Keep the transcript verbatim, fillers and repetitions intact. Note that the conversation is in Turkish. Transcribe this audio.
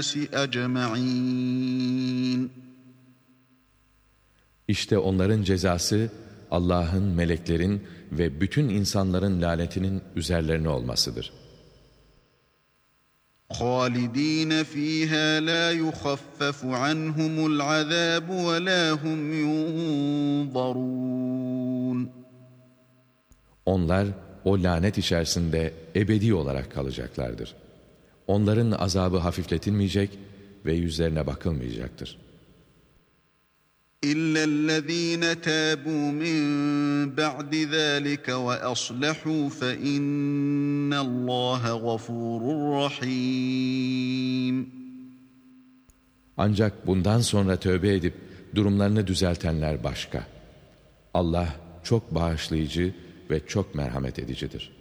أجمعين. İşte onların cezası Allah'ın, meleklerin ve bütün insanların lanetinin üzerlerine olmasıdır. خالدين فيها لا يخفف عنهم العذاب ولا هم ينظرون. Onlar o lanet içerisinde ebedi olarak kalacaklardır. Onların azabı hafifletilmeyecek ve yüzlerine bakılmayacaktır. إلا الذين تابوا من بعد ذلك وأصلحوا فإن الله غفور رحيم. Ancak bundan sonra tövbe edip durumlarını düzeltenler başka. Allah çok bağışlayıcı ve çok merhamet edicidir.